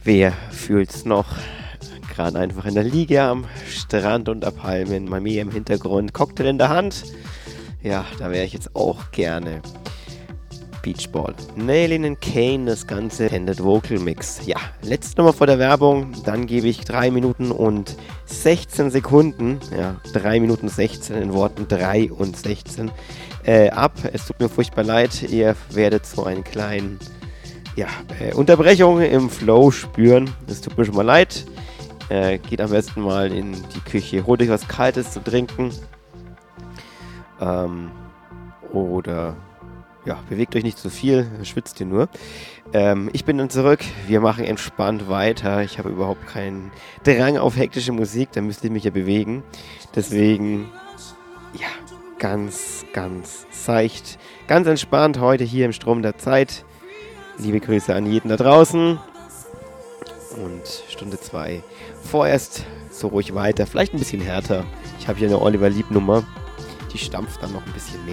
Wer fühlt's noch? Gerade einfach in der Liege am Strand unter Palmen, Mami im Hintergrund, Cocktail in der Hand. Ja, da wäre ich jetzt auch gerne. Beachball. Nailin and Kane, das ganze Extended Vocal Mix. Ja, letzte Nummer vor der Werbung, dann gebe ich 3 Minuten und 16 Sekunden, ja, 3 Minuten 16 in Worten 3 und 16 ab. Es tut mir furchtbar leid, ihr werdet so einen kleinen, ja, Unterbrechung im Flow spüren. Es tut mir schon mal leid. Geht am besten mal in die Küche, holt euch was Kaltes zu trinken. Oder ja, bewegt euch nicht zu viel, schwitzt ihr nur. Ich bin dann zurück, wir machen entspannt weiter. Ich habe überhaupt keinen Drang auf hektische Musik, da müsst ihr mich ja bewegen. Deswegen, ja, ganz, ganz seicht, ganz entspannt heute hier im Strom der Zeit. Liebe Grüße an jeden da draußen. Und Stunde 2 vorerst so ruhig weiter, vielleicht ein bisschen härter. Ich habe hier eine Oliver Lieb Nummer, die stampft dann noch ein bisschen mehr.